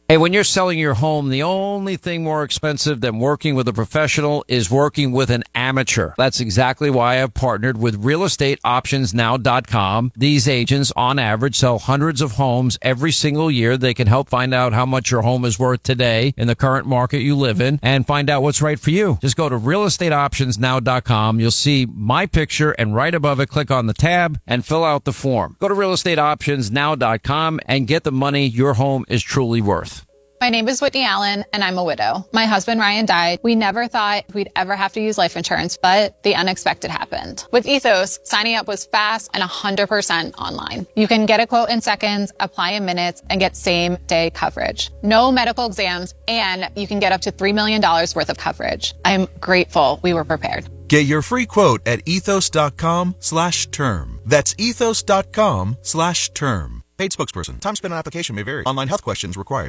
Hey, when you're selling your home, the only thing more expensive than working with a professional is working with an amateur. That's exactly why I've partnered with realestateoptionsnow.com. These agents, on average, sell hundreds of homes every single year. They can help find out how much your home is worth today in the current market you live in and find out what's right for you. Just go to realestateoptionsnow.com. You'll see my picture, and right above it, click on the tab and fill out the form. Go to realestateoptionsnow.com and get the money your home is truly worth. My name is Whitney Allen, and I'm a widow. My husband, Ryan, died. We never thought we'd ever have to use life insurance, but the unexpected happened. With Ethos, signing up was fast and 100% online. You can get a quote in seconds, apply in minutes, and get same-day coverage. No medical exams, and you can get up to $3 million worth of coverage. I'm grateful we were prepared. Get your free quote at ethos.com/term. That's ethos.com/term. Paid spokesperson. Time spent on application may vary. Online health questions required.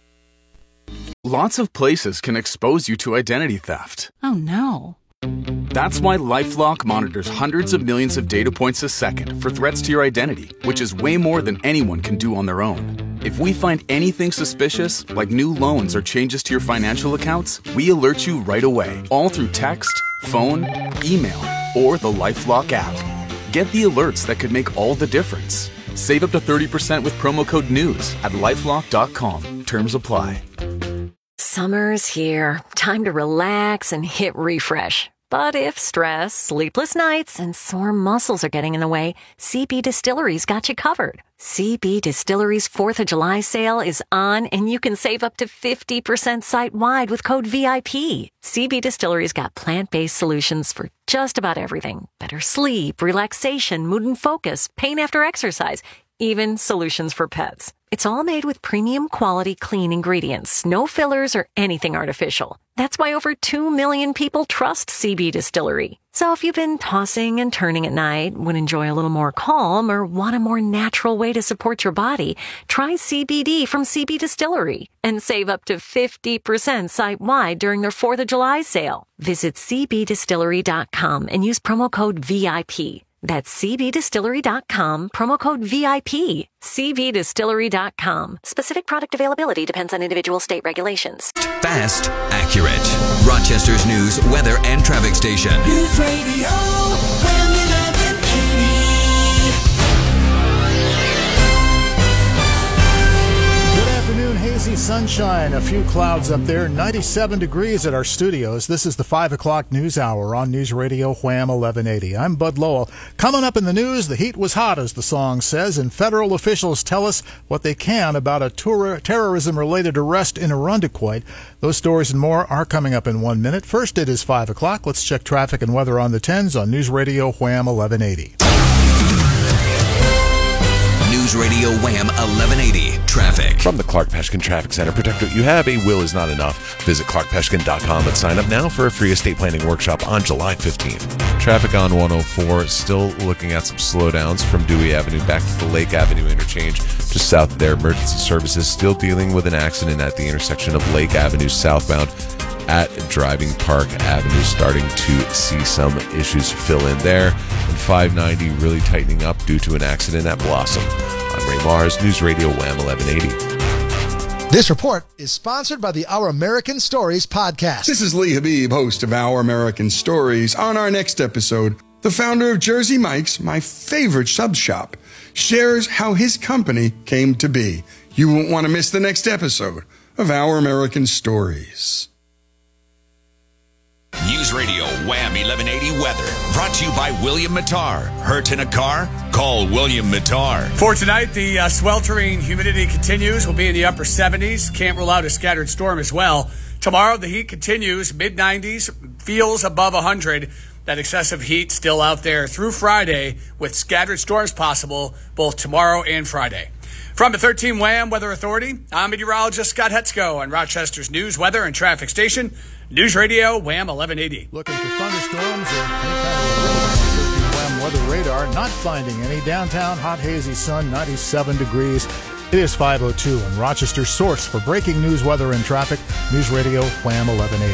Lots of places can expose you to identity theft. Oh, no. That's why LifeLock monitors hundreds of millions of data points a second for threats to your identity, which is way more than anyone can do on their own. If we find anything suspicious, like new loans or changes to your financial accounts, we alert you right away, all through text, phone, email, or the LifeLock app. Get the alerts that could make all the difference. Save up to 30% with promo code NEWS at LifeLock.com. Terms apply. Summer's here. Time to relax and hit refresh. But if stress, sleepless nights, and sore muscles are getting in the way, CB Distillery's got you covered. CB Distillery's 4th of July sale is on, and you can save up to 50% site-wide with code VIP. CB Distillery's got plant-based solutions for just about everything. Better sleep, relaxation, mood and focus, pain after exercise, even solutions for pets. It's all made with premium quality clean ingredients, no fillers or anything artificial. That's why over 2 million people trust CB Distillery. So if you've been tossing and turning at night, would enjoy a little more calm, or want a more natural way to support your body, try CBD from CB Distillery and save up to 50% site-wide during their 4th of July sale. Visit cbdistillery.com and use promo code VIP. That's cbdistillery.com, promo code VIP. cbdistillery.com. Specific product availability depends on individual state regulations. Fast, accurate. Rochester's news, weather, and traffic station. News Radio WHAM 1180. Good afternoon, hazy sunshine, a few clouds up there, 97 degrees at our studios. This is the 5 o'clock news hour on News Radio WHAM 1180. I'm Bud Lowell. Coming up in the news, the heat was hot, as the song says, and federal officials tell us what they can about a terrorism-related arrest in Irondequoit. Those stories and more are coming up in 1 minute. First, it is 5 o'clock. Let's check traffic and weather on the 10s on News Radio WHAM 1180. News Radio WHAM 1180 traffic. From the Clark Peshkin Traffic Center, protect what you have. A will is not enough. Visit clarkpeshkin.com and sign up now for a free estate planning workshop on July 15th. Traffic on 104, still looking at some slowdowns from Dewey Avenue back to the Lake Avenue interchange. Just south of there, emergency services still dealing with an accident at the intersection of Lake Avenue southbound at Driving Park Avenue, starting to see some issues fill in there. And 590 really tightening up due to an accident at Blossom. I'm Ray Mars, News Radio WHAM 1180. This report is sponsored by the Our American Stories podcast. This is Lee Habib, host of Our American Stories. On our next episode, the founder of Jersey Mike's, my favorite sub shop, shares how his company came to be. You won't want to miss the next episode of Our American Stories. News Radio WHAM 1180 weather, brought to you by William Mattar. Hurt in a car? Call William Mattar. For tonight, the sweltering humidity continues. We'll be in the upper 70s. Can't rule out a scattered storm as well. Tomorrow, the heat continues. Mid-90s, feels above 100. That excessive heat still out there through Friday, with scattered storms possible both tomorrow and Friday. From the 13 WHAM Weather Authority, I'm meteorologist Scott Hetzko on Rochester's news, weather, and traffic station, News Radio WHAM 1180. Looking for thunderstorms or any kind of rain on the 13 WHAM weather radar. Not finding any. Downtown, hot, hazy sun, 97 degrees. It is 5:02 on Rochester's source for breaking news, weather, and traffic, News Radio WHAM 1180.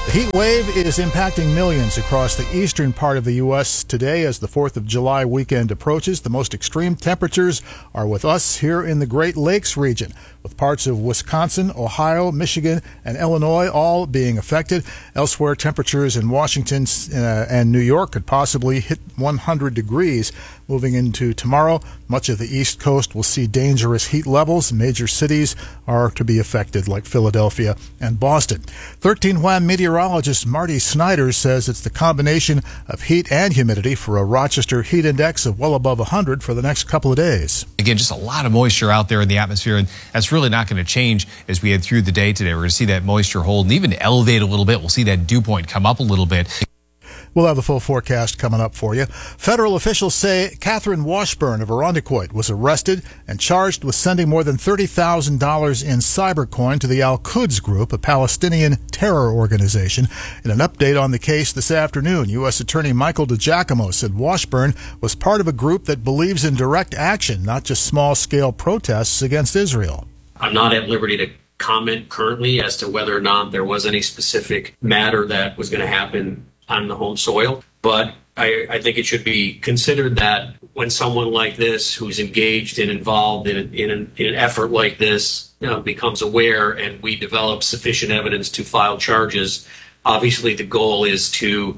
The heat wave is impacting millions across the eastern part of the U.S. today as the 4th of July weekend approaches. The most extreme temperatures are with us here in the Great Lakes region, with parts of Wisconsin, Ohio, Michigan, and Illinois all being affected. Elsewhere, temperatures in Washington and New York could possibly hit 100 degrees. Moving into tomorrow, much of the East Coast will see dangerous heat levels. Major cities are to be affected, like Philadelphia and Boston. 13 Wham meteorologist Marty Snyder says it's the combination of heat and humidity for a Rochester heat index of well above 100 for the next couple of days. Again, just a lot of moisture out there in the atmosphere, and that's really not going to change as we head through the day today. We're going to see that moisture hold and even elevate a little bit. We'll see that dew point come up a little bit. We'll have the full forecast coming up for you. Federal officials say Catherine Washburn of Irondequoit was arrested and charged with sending more than $30,000 in cybercoin to the Al-Quds Group, a Palestinian terror organization. In an update on the case this afternoon, U.S. Attorney Michael DiGiacomo said Washburn was part of a group that believes in direct action, not just small-scale protests against Israel. I'm not at liberty to comment currently as to whether or not there was any specific matter that was going to happen on the home soil, but I think it should be considered that when someone like this, who's engaged and involved in an effort like this, becomes aware and we develop sufficient evidence to file charges, obviously the goal is to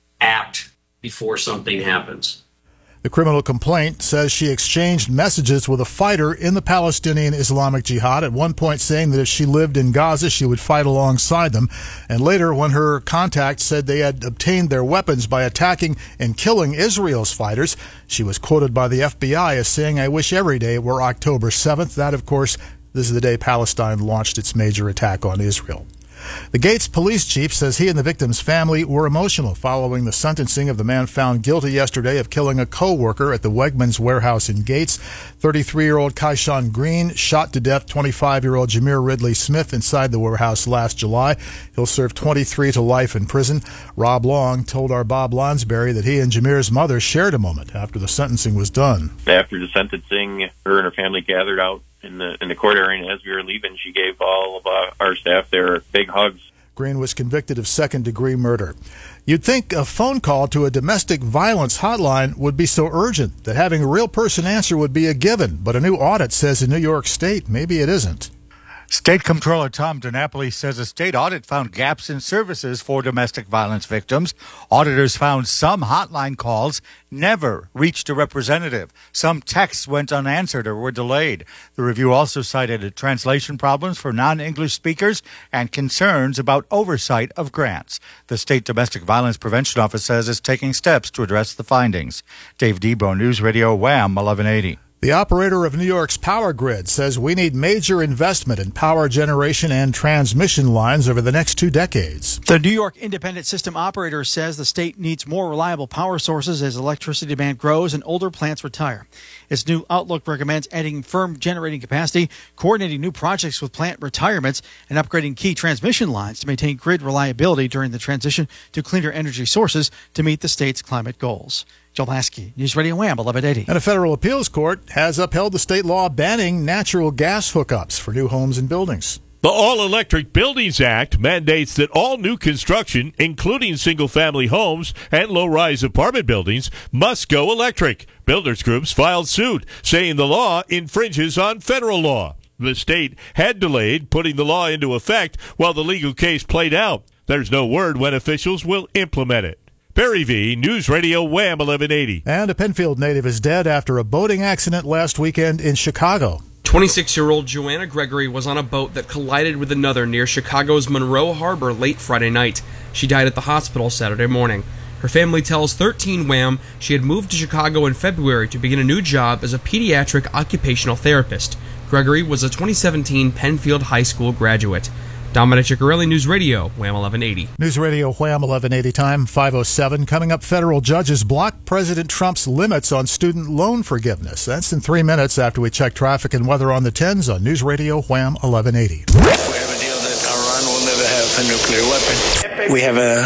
act before something happens. The criminal complaint says she exchanged messages with a fighter in the Palestinian Islamic Jihad, at one point saying that if she lived in Gaza, she would fight alongside them. And later, when her contact said they had obtained their weapons by attacking and killing Israel's fighters, she was quoted by the FBI as saying, "I wish every day were October 7th. That, of course, this is the day Palestine launched its major attack on Israel. The Gates police chief says he and the victim's family were emotional following the sentencing of the man found guilty yesterday of killing a co-worker at the Wegmans warehouse in Gates. 33-year-old Kaishan Green shot to death 25-year-old Jameer Ridley Smith inside the warehouse last July. He'll serve 23 to life in prison. Rob Long told our Bob Lonsberry that he and Jameer's mother shared a moment after the sentencing was done. After the sentencing, her and her family gathered out in the court area, and as we were leaving, she gave all of our staff their big hugs. Green was convicted of second-degree murder. You'd think a phone call to a domestic violence hotline would be so urgent that having a real person answer would be a given, but a new audit says in New York State maybe it isn't. State Comptroller Tom DiNapoli says a state audit found gaps in services for domestic violence victims. Auditors found some hotline calls never reached a representative. Some texts went unanswered or were delayed. The review also cited translation problems for non-English speakers and concerns about oversight of grants. The State Domestic Violence Prevention Office says it's taking steps to address the findings. Dave Debo, News Radio Wham 1180. The operator of New York's power grid says we need major investment in power generation and transmission lines over the next 2 decades. The New York Independent System Operator says the state needs more reliable power sources as electricity demand grows and older plants retire. Its new outlook recommends adding firm generating capacity, coordinating new projects with plant retirements, and upgrading key transmission lines to maintain grid reliability during the transition to cleaner energy sources to meet the state's climate goals. Joel Lasky, News Radio Wham 1180. And a federal appeals court has upheld the state law banning natural gas hookups for new homes and buildings. The All-Electric Buildings Act mandates that all new construction, including single-family homes and low-rise apartment buildings, must go electric. Builders groups filed suit, saying the law infringes on federal law. The state had delayed putting the law into effect while the legal case played out. There's no word when officials will implement it. Barry V, News Radio Wham 1180. And a Penfield native is dead after a boating accident last weekend in Chicago. 26-year-old Joanna Gregory was on a boat that collided with another near Chicago's Monroe Harbor late Friday night. She died at the hospital Saturday morning. Her family tells 13 Wham she had moved to Chicago in February to begin a new job as a pediatric occupational therapist. Gregory was a 2017 Penfield High School graduate. Dominic Ciccarelli, News Radio, Wham 1180. News Radio Wham 1180 time, 5:07. Coming up, federal judges block President Trump's limits on student loan forgiveness. That's in 3 minutes after we check traffic and weather on the 10s on News Radio Wham 1180. We have a deal that Iran will never have a nuclear weapon. We have a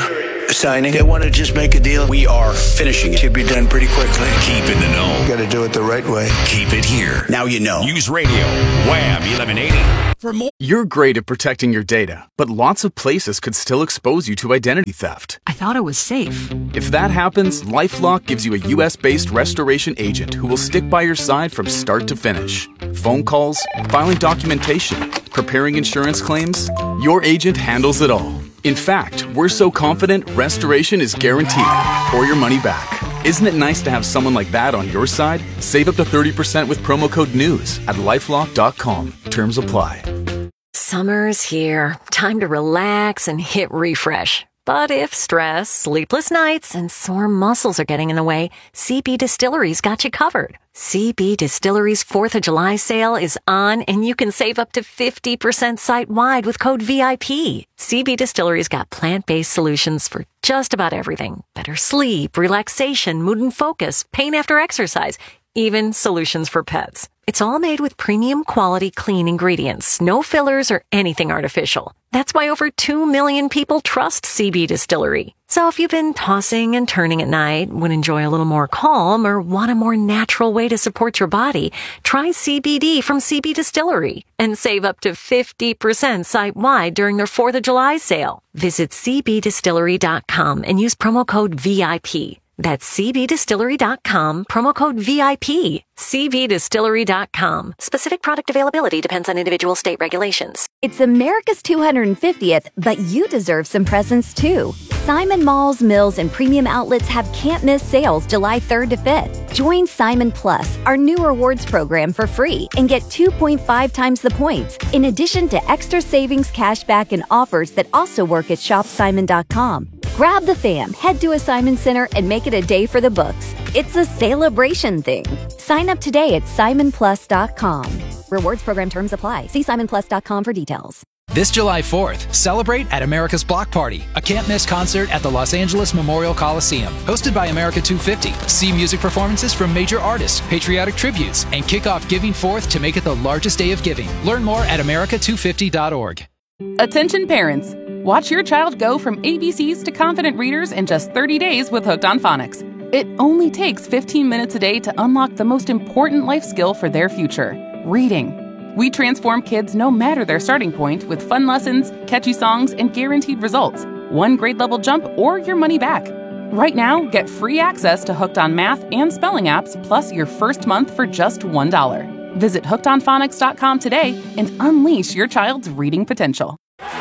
signing. They want to just make a deal. We are finishing it. Should be done pretty quickly. Keep in the know. Got to do it the right way. Keep it here. Now you know. News Radio, Wham 1180. For more, you're great at protecting your data, but lots of places could still expose you to identity theft. I thought it was safe. If that happens, LifeLock gives you a U.S.-based restoration agent who will stick by your side from start to finish. Phone calls, filing documentation, preparing insurance claims, your agent handles it all. In fact, we're so confident restoration is guaranteed or your money back. Isn't it nice to have someone like that on your side? Save up to 30% with promo code NEWS at LifeLock.com. Terms apply. Summer's here. Time to relax and hit refresh. But if stress, sleepless nights, and sore muscles are getting in the way, CB Distillery's got you covered. CB Distillery's 4th of July sale is on, and you can save up to 50% site-wide with code VIP. CB Distillery's got plant-based solutions for just about everything. Better sleep, relaxation, mood and focus, pain after exercise, even solutions for pets. It's all made with premium quality clean ingredients, no fillers or anything artificial. That's why over 2 million people trust CB Distillery. So if you've been tossing and turning at night, would enjoy a little more calm, or want a more natural way to support your body, try CBD from CB Distillery and save up to 50% site-wide during their 4th of July sale. Visit cbdistillery.com and use promo code VIP. That's cbdistillery.com, promo code VIP. cbdistillery.com. Specific product availability depends on individual state regulations. It's America's 250th, but you deserve some presents too. Simon Malls, Mills, and premium outlets have can't-miss sales July 3rd to 5th. Join Simon Plus, our new rewards program, for free and get 2.5 times the points, in addition to extra savings, cashback, and offers that also work at shopsimon.com. Grab the fam, head to a Simon Center, and make it a day for the books. It's a celebration thing. Sign up today at simonplus.com. Rewards program terms apply. See simonplus.com for details. This July 4th, celebrate at America's Block Party, a can't-miss concert at the Los Angeles Memorial Coliseum. Hosted by America 250. See music performances from major artists, patriotic tributes, and kick off Giving Forth to make it the largest day of giving. Learn more at america250.org. Attention parents. Watch your child go from ABCs to confident readers in just 30 days with Hooked on Phonics. It only takes 15 minutes a day to unlock the most important life skill for their future, reading. We transform kids no matter their starting point with fun lessons, catchy songs, and guaranteed results. One grade level jump or your money back. Right now, get free access to Hooked on Math and Spelling apps, plus your first month for just $1. Visit hookedonphonics.com today and unleash your child's reading potential.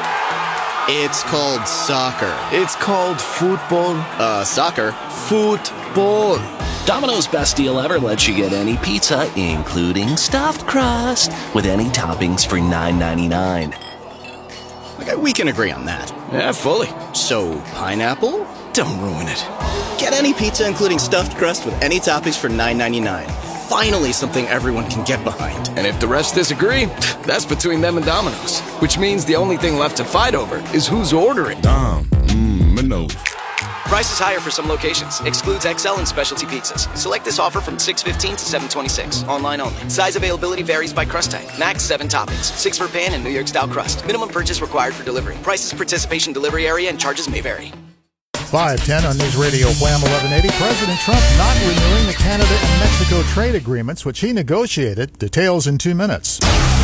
It's called soccer. It's called football. Soccer. Football. Domino's best deal ever lets you get any pizza, including stuffed crust, with any toppings for $9.99. Okay, we can agree on that. Yeah, fully. So, pineapple? Don't ruin it. Get any pizza, including stuffed crust, with any toppings for $9.99. Finally, something everyone can get behind. And if the rest disagree, that's between them and Domino's. Which means the only thing left to fight over is who's ordering. No. Price is higher for some locations. Excludes XL and specialty pizzas. Select this offer from 6/15 to 7/26. Online only. Size availability varies by crust type. Max 7 toppings. 6 for pan and New York style crust. Minimum purchase required for delivery. Prices, participation, delivery area, and charges may vary. 5:10 on News Radio Wham 1180. President Trump not renewing the Canada and Mexico trade agreements, which he negotiated. Details in 2 minutes.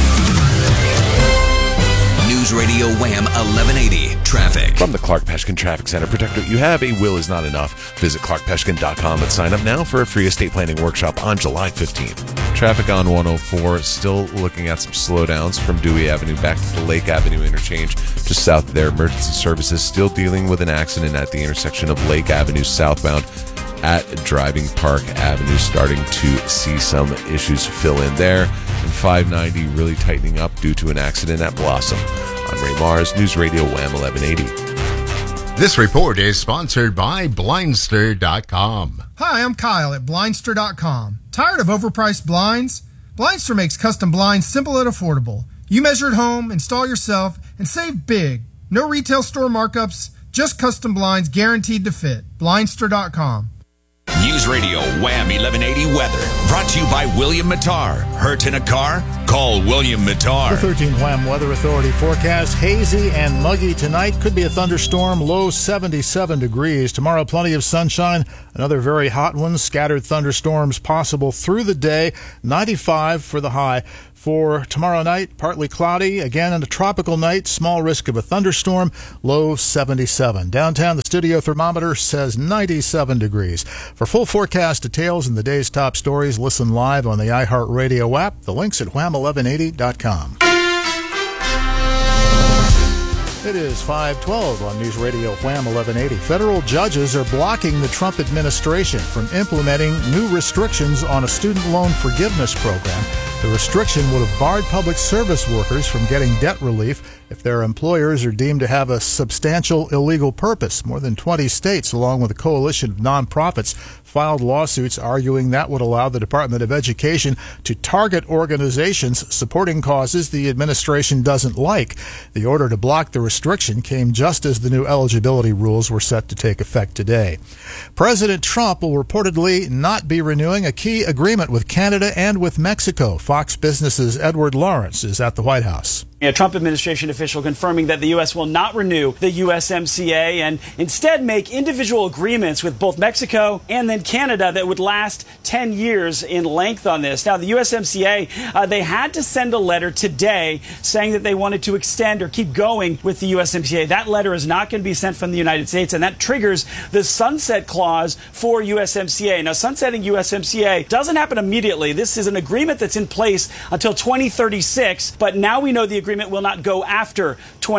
News Radio Wham 1180 Traffic. From the Clark Peshkin Traffic Center, protect what you have. A will is not enough. Visit clarkpeshkin.com and sign up now for a free estate planning workshop on July 15th. Traffic on 104, still looking at some slowdowns from Dewey Avenue back to the Lake Avenue interchange just south of there. Emergency services still dealing with an accident at the intersection of Lake Avenue southbound at Driving Park Avenue, starting to see some issues fill in there. And 590 really tightening up due to an accident at Blossom. I'm Ray Mars, News Radio Wham 1180. This report is sponsored by Blindster.com. Hi, I'm Kyle at Blindster.com. Tired of overpriced blinds? Blindster makes custom blinds simple and affordable. You measure at home, install yourself, and save big. No retail store markups, just custom blinds guaranteed to fit. Blindster.com. News Radio Wham 1180 weather. Brought to you by William Mattar. Hurt in a car? Call William Mattar. The 13 Wham Weather Authority forecast. Hazy and muggy tonight. Could be a thunderstorm. Low 77 degrees. Tomorrow, plenty of sunshine. Another very hot one. Scattered thunderstorms possible through the day. 95 for the high. For tomorrow night, partly cloudy. Again, a tropical night. Small risk of a thunderstorm. Low 77. Downtown, the studio thermometer says 97 degrees. For full forecast details and the day's top stories, listen live on the iHeartRadio app. The link's at wham1180.com. It is 5:12 on News Radio Wham 1180. Federal judges are blocking the Trump administration from implementing new restrictions on a student loan forgiveness program. The restriction would have barred public service workers from getting debt relief if their employers are deemed to have a substantial illegal purpose. More than 20 states, along with a coalition of nonprofits, filed lawsuits arguing that would allow the Department of Education to target organizations supporting causes the administration doesn't like. The order to block the restriction came just as the new eligibility rules were set to take effect today. President Trump will reportedly not be renewing a key agreement with Canada and with Mexico. Fox Business's Edward Lawrence is at the White House. A Trump administration official confirming that the U.S. will not renew the USMCA and instead make individual agreements with both Mexico and then Canada that would last 10 years in length on this. Now, the USMCA, they had to send a letter today saying that they wanted to extend or keep going with the USMCA. That letter is not going to be sent from the United States, and that triggers the sunset clause for USMCA. Now, sunsetting USMCA doesn't happen immediately. This is an agreement that's in place until 2036, but now we know the agreement will not go after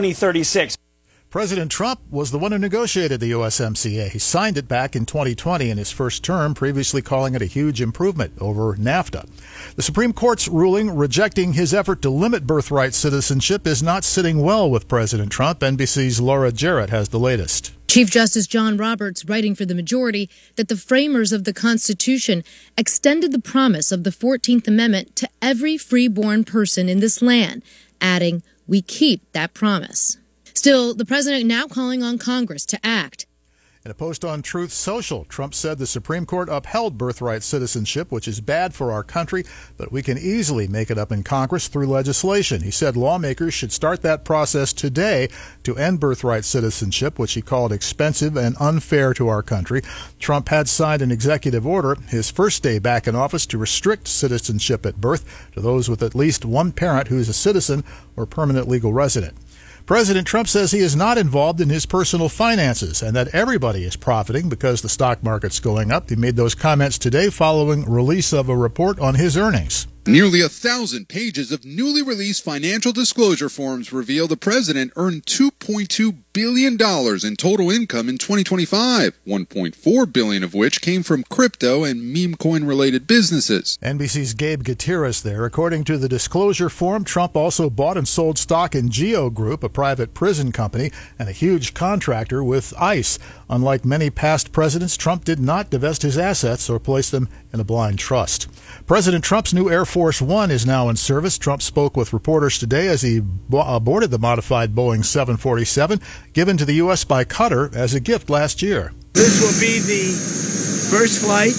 2036. President Trump was the one who negotiated the USMCA. He signed it back in 2020 in his first term, previously calling it a huge improvement over NAFTA. The Supreme Court's ruling rejecting his effort to limit birthright citizenship is not sitting well with President Trump. NBC's Laura Jarrett has the latest. Chief Justice John Roberts, writing for the majority, that the framers of the Constitution extended the promise of the 14th Amendment to every free-born person in this land, adding, "We keep that promise." Still, the president now calling on Congress to act. In a post on Truth Social, Trump said the Supreme Court upheld birthright citizenship, which is bad for our country, but we can easily make it up in Congress through legislation. He said lawmakers should start that process today to end birthright citizenship, which he called expensive and unfair to our country. Trump had signed an executive order his first day back in office to restrict citizenship at birth to those with at least one parent who is a citizen or permanent legal resident. President Trump says he is not involved in his personal finances and that everybody is profiting because the stock market's going up. He made those comments today following release of a report on his earnings. Nearly 1,000 pages of newly released financial disclosure forms reveal the president earned $2.2 billion in total income in 2025, $1.4 billion of which came from crypto and meme coin-related businesses. NBC's Gabe Gutierrez there. According to the disclosure form, Trump also bought and sold stock in Geo Group, a private prison company, and a huge contractor with ICE. Unlike many past presidents, Trump did not divest his assets or place them in a blind trust. President Trump's new Air Force One is now in service. Trump spoke with reporters today as he boarded the modified Boeing 747, given to the U.S. by Qatar as a gift last year. This will be the first flight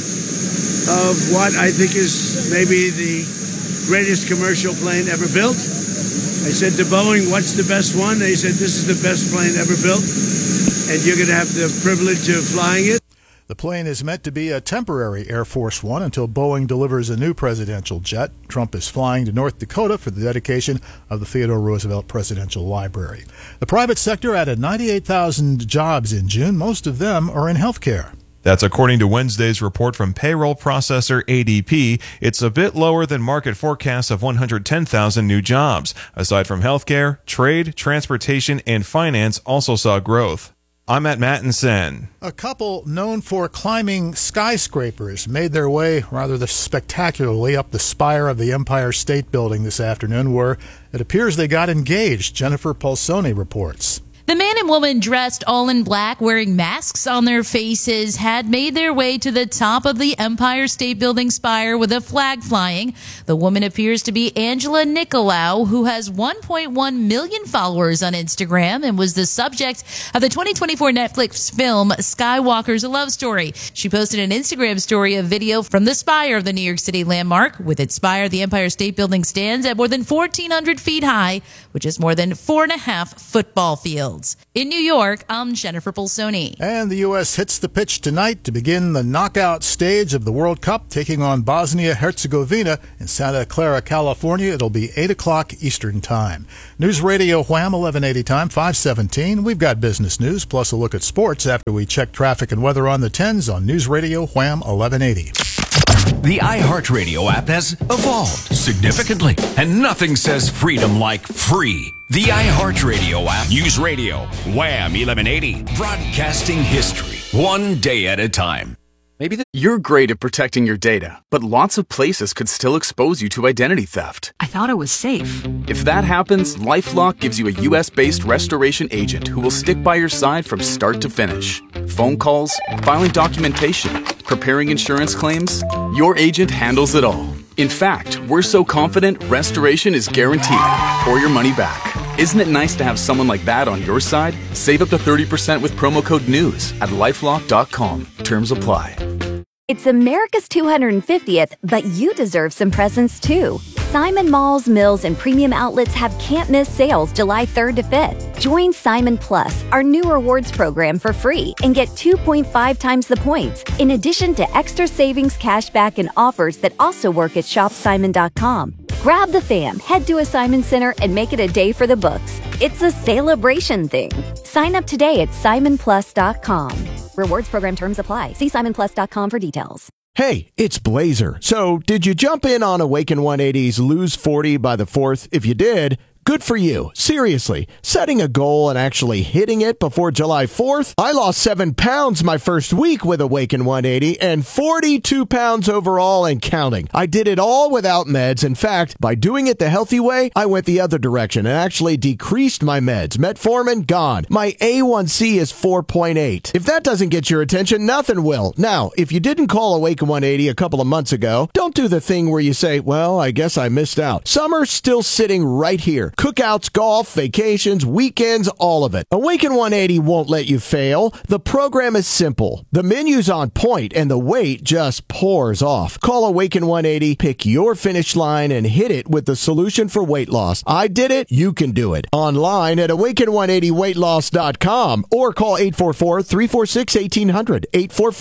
of what I think is maybe the greatest commercial plane ever built. I said to Boeing, what's the best one? They said, this is the best plane ever built, and you're going to have the privilege of flying it. The plane is meant to be a temporary Air Force One until Boeing delivers a new presidential jet. Trump is flying to North Dakota for the dedication of the Theodore Roosevelt Presidential Library. The private sector added 98,000 jobs in June. Most of them are in healthcare. That's according to Wednesday's report from payroll processor ADP. It's a bit lower than market forecasts of 110,000 new jobs. Aside from healthcare, trade, transportation, and finance also saw growth. I'm Matt Mattinson. A couple known for climbing skyscrapers made their way rather spectacularly up the spire of the Empire State Building this afternoon, where it appears they got engaged. Jennifer Pulsoni reports. The man and woman dressed all in black, wearing masks on their faces, had made their way to the top of the Empire State Building spire with a flag flying. The woman appears to be Angela Nicolau, who has 1.1 million followers on Instagram and was the subject of the 2024 Netflix film Skywalker's a Love Story. She posted an Instagram story of video from the spire of the New York City landmark. With its spire, the Empire State Building stands at more than 1,400 feet high, which is more than 4.5 football fields. In New York, I'm Jennifer Pulsoni. And the U.S. hits the pitch tonight to begin the knockout stage of the World Cup, taking on Bosnia-Herzegovina in Santa Clara, California. It'll be 8 o'clock Eastern Time. News Radio Wham, 1180 time, 517. We've got business news, plus a look at sports after we check traffic and weather on the 10s on News Radio Wham, 1180. The iHeartRadio app has evolved significantly, and nothing says freedom like free. The iHeartRadio app. News Radio, Wham 1180, broadcasting history, one day at a time. Maybe you're great at protecting your data, but lots of places could still expose you to identity theft. I thought it was safe. If that happens, LifeLock gives you a U.S.-based restoration agent who will stick by your side from start to finish. Phone calls, filing documentation, preparing insurance claims, your agent handles it all. In fact, we're so confident restoration is guaranteed or your money back. Isn't it nice to have someone like that on your side? Save up to 30% with promo code NEWS at LifeLock.com. Terms apply. It's America's 250th, but you deserve some presents too. Simon Malls, Mills, and Premium Outlets have can't-miss sales July 3rd to 5th. Join Simon Plus, our new rewards program, for free and get 2.5 times the points, in addition to extra savings, cashback, and offers that also work at shopsimon.com. Grab the fam, head to a Simon Center, and make it a day for the books. It's a celebration thing. Sign up today at simonplus.com. Rewards program terms apply. See simonplus.com for details. Hey, it's Blazer. So, did you jump in on Awaken 180's Lose 40 by the 4th? If you did, good for you. Seriously, setting a goal and actually hitting it before July 4th? I lost 7 pounds my first week with Awaken 180 and 42 pounds overall and counting. I did it all without meds. In fact, by doing it the healthy way, I went the other direction and actually decreased my meds. Metformin, gone. My A1C is 4.8. If that doesn't get your attention, nothing will. Now, if you didn't call Awaken 180 a couple of months ago, don't do the thing where you say, well, I guess I missed out. Summer's still sitting right here. Cookouts, golf, vacations, weekends, all of it. Awaken 180 won't let you fail. The program is simple. The menu's on point and the weight just pours off. Call Awaken 180, pick your finish line, and hit it with the solution for weight loss. I did it. You can do it. Online at awaken180weightloss.com or call 844-346-1800.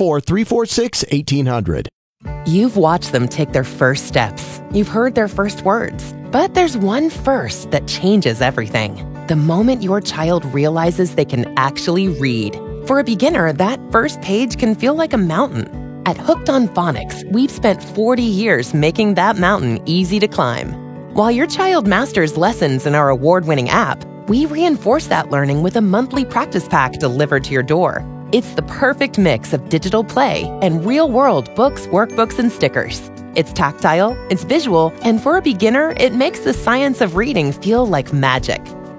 844-346-1800. You've watched them take their first steps. You've heard their first words. But there's one first that changes everything. The moment your child realizes they can actually read. For a beginner, that first page can feel like a mountain. At Hooked on Phonics, we've spent 40 years making that mountain easy to climb. While your child masters lessons in our award-winning app, we reinforce that learning with a monthly practice pack delivered to your door. It's the perfect mix of digital play and real-world books, workbooks, and stickers. It's tactile, it's visual, and for a beginner, it makes the science of reading feel like magic.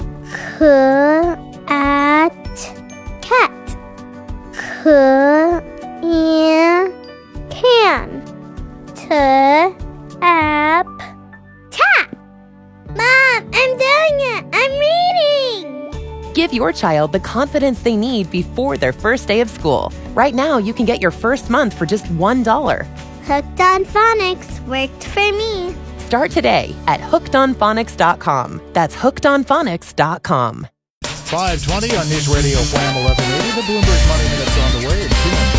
Cat. Can. Tap. Mom, I'm doing it! I'm reading! Give your child the confidence they need before their first day of school. Right now, you can get your first month for just $1. Hooked on Phonics worked for me. Start today at hookedonphonics.com. That's hookedonphonics.com. 520 on News Radio Wham 1180. The Bloomberg Money Minute's on the way in 2 minutes.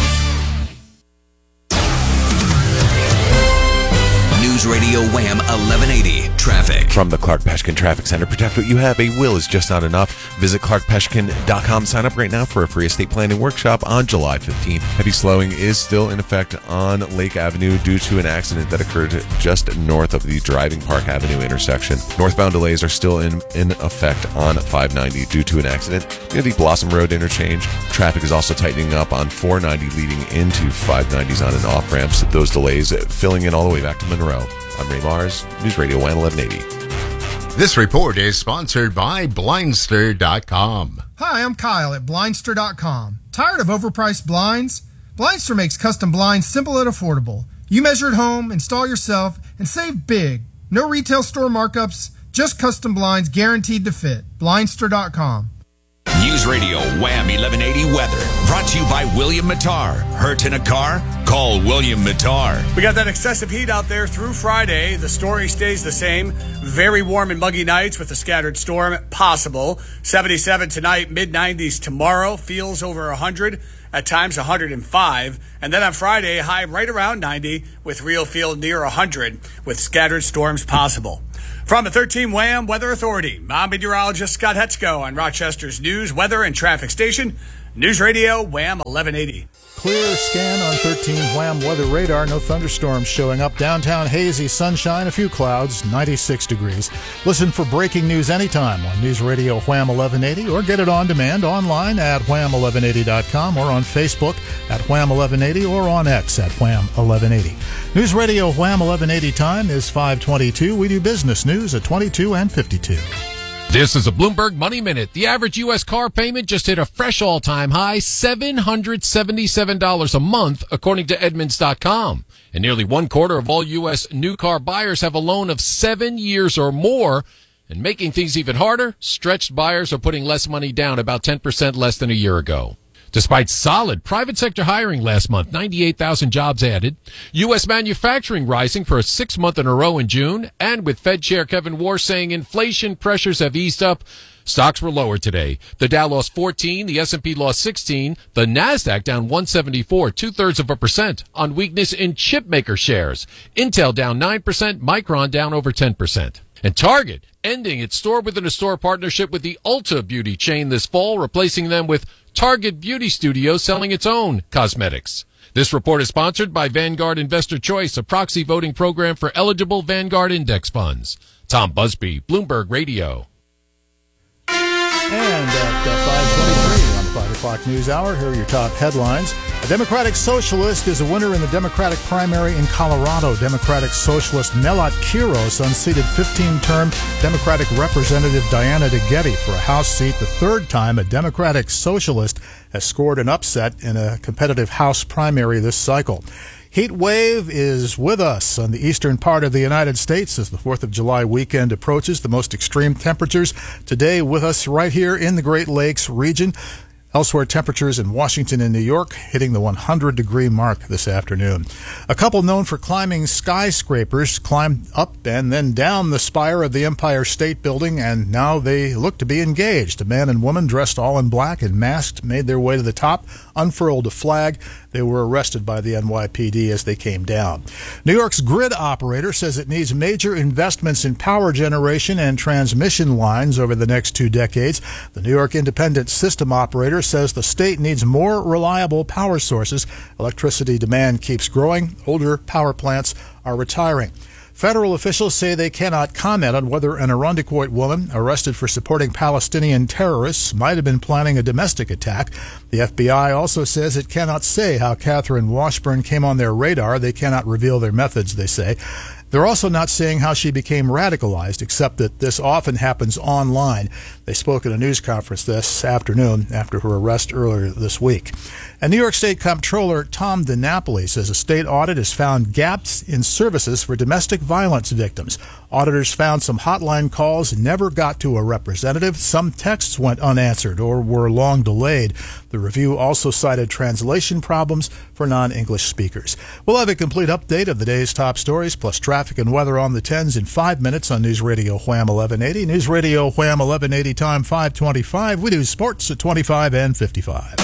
News Radio Wham 1180 Traffic. From the Clark Peshkin Traffic Center, protect what you have. A will is just not enough. Visit clarkpeshkin.com. Sign up right now for a free estate planning workshop on July 15th. Heavy slowing is still in effect on Lake Avenue due to an accident that occurred just north of the Driving Park Avenue intersection. Northbound delays are still in effect on 590 due to an accident near the Blossom Road interchange. Traffic is also tightening up on 490 leading into 590s on and off ramps. Those delays filling in all the way back to Monroe. I'm Ray Mars, News Radio 1180. This report is sponsored by Blindster.com. Hi, I'm Kyle at Blindster.com. Tired of overpriced blinds? Blindster makes custom blinds simple and affordable. You measure at home, install yourself, and save big. No retail store markups, just custom blinds guaranteed to fit. Blindster.com. News Radio Wham 1180 weather. Brought to you by William Mattar. Hurt in a car? Call William Mattar. We got that excessive heat out there through Friday. The story stays the same. Very warm and muggy nights with a scattered storm possible. 77 tonight, mid-90s tomorrow. Feels over 100, at times 105. And then on Friday, high right around 90 with real feel near 100 with scattered storms possible. From the 13 Wham Weather Authority, I'm meteorologist Scott Hetzko on Rochester's news, weather, and traffic station, News Radio Wham 1180. Clear scan on 13 Wham weather radar. No thunderstorms showing up. Downtown hazy sunshine, a few clouds, 96 degrees. Listen for breaking news anytime on News Radio Wham 1180 or get it on demand online at wham1180.com or on Facebook at Wham 1180 or on X at Wham 1180. News Radio Wham 1180 time is 5:22. We do business news at 22 and 52. This is a Bloomberg Money Minute. The average U.S. car payment just hit a fresh all-time high, $777 a month, according to Edmunds.com. And nearly 1/4 of all U.S. new car buyers have a loan of 7 years or more. And making things even harder, stretched buyers are putting less money down, about 10% less than a year ago. Despite solid private sector hiring last month, 98,000 jobs added, U.S. manufacturing rising for a 6th month in a row in June, and with Fed Chair Kevin Warsh saying inflation pressures have eased up, stocks were lower today. The Dow lost 14, the S&P lost 16, the NASDAQ down 174, 0.2% on weakness in chipmaker shares. Intel down 9%, Micron down over 10%. And Target ending its store-within-a-store partnership with the Ulta Beauty chain this fall, replacing them with Target Beauty Studio selling its own cosmetics. This report is sponsored by Vanguard Investor Choice, a proxy voting program for eligible Vanguard index funds. Tom Busby, Bloomberg Radio. And at 5:23 on the 5 o'clock news hour, here are your top headlines. A Democratic Socialist is a winner in the Democratic primary in Colorado. Democratic Socialist Melat Quiros unseated 15-term Democratic Representative Diana DeGette for a House seat, the third time a Democratic Socialist has scored an upset in a competitive House primary this cycle. Heat wave is with us on the eastern part of the United States as the 4th of July weekend approaches. The most extreme temperatures today with us right here in the Great Lakes region. Elsewhere, temperatures in Washington and New York hitting the 100-degree mark this afternoon. A couple known for climbing skyscrapers climbed up and then down the spire of the Empire State Building, and now they look to be engaged. A man and woman dressed all in black and masked made their way to the top, unfurled a flag. They were arrested by the NYPD as they came down. New York's grid operator says it needs major investments in power generation and transmission lines over the next 2 decades. The New York Independent System Operator says the state needs more reliable power sources. Electricity demand keeps growing. Older power plants are retiring. Federal officials say they cannot comment on whether an Irondequoit woman arrested for supporting Palestinian terrorists might have been planning a domestic attack. The FBI also says it cannot say how Catherine Washburn came on their radar. They cannot reveal their methods, they say. They're also not saying how she became radicalized, except that this often happens online. They spoke at a news conference this afternoon after her arrest earlier this week. And New York State Comptroller Tom DiNapoli says a state audit has found gaps in services for domestic violence victims. Auditors found some hotline calls never got to a representative. Some texts went unanswered or were long delayed. The review also cited translation problems for non-English speakers. We'll have a complete update of the day's top stories, plus traffic and weather on the 10s in 5 minutes on News Radio Wham 1180. News Radio Wham 1180 time 5:25. We do sports at 25 and 55.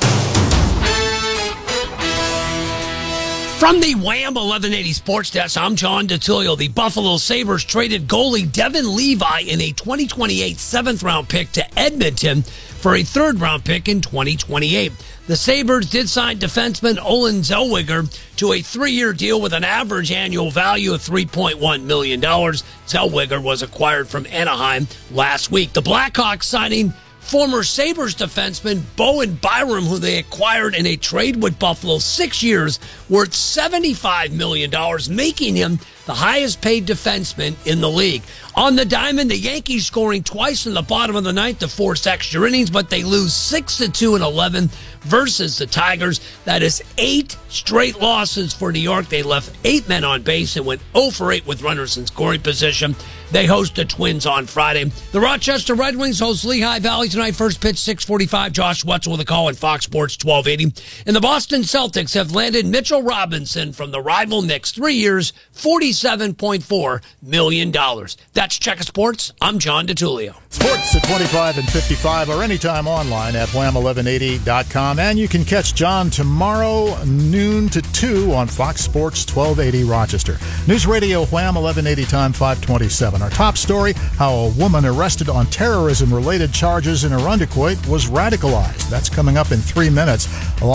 From the Wham 1180 Sports Desk, I'm John DeTilio. The Buffalo Sabres traded goalie Devin Levi in a 2028 7th-round pick to Edmonton for a 3rd-round pick in 2028. The Sabres did sign defenseman Olen Zellweger to a 3-year deal with an average annual value of $3.1 million. Zellweger was acquired from Anaheim last week. The Blackhawks signing former Sabres defenseman Bowen Byram, who they acquired in a trade with Buffalo, 6 years, worth $75 million, making him the highest paid defenseman in the league. On the diamond, the Yankees scoring twice in the bottom of the ninth to force extra innings, but they lose 6-2 in 11 versus the Tigers. That is 8 straight losses for New York. They left 8 men on base and went 0 for 8 with runners in scoring position. They host the Twins on Friday. The Rochester Red Wings host Lehigh Valley tonight. First pitch, 6:45. Josh Wetzel with a call on Fox Sports 1280. And the Boston Celtics have landed Mitchell Robinson from the rival Knicks. 3 years, $47.4 million. That's Checker Sports. I'm John DeTulio. Sports at 25 and 55 or anytime online at wham1180.com. And you can catch John tomorrow noon to 2 on Fox Sports 1280 Rochester. News Radio Wham 1180 time 527. Our top story, how a woman arrested on terrorism-related charges in Irondequoit was radicalized. That's coming up in 3 minutes.